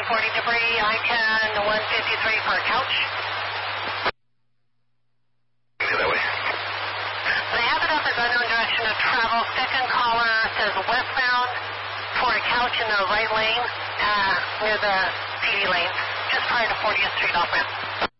340 debris, I-10, 153 for a couch. That way. They have it up as unknown direction of travel. Second caller says westbound for a couch in the right lane near the PD lane, just prior to 40th Street off-ramp.